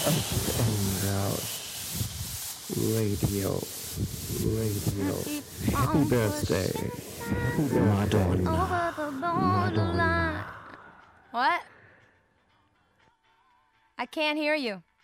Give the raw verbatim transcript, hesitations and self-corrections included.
and out. Radio. Radio. Happy birthday. Madonna. Madonna. What? I can't hear you.